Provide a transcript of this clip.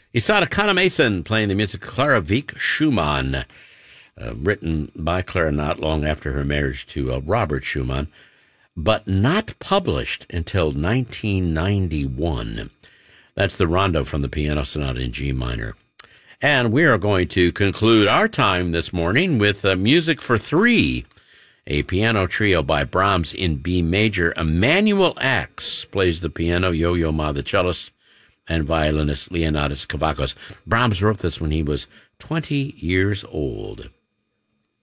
Isata Kanamason playing the music of Clara Wieck Schumann, written by Clara not long after her marriage to Robert Schumann, but not published until 1991. That's the Rondo from the Piano Sonata in G minor. And we are going to conclude our time this morning with Music for Three, a piano trio by Brahms in B major. Emanuel Ax plays the piano, Yo-Yo Ma the cellist, and violinist Leonidas Kavakos. Brahms wrote this when he was 20 years old.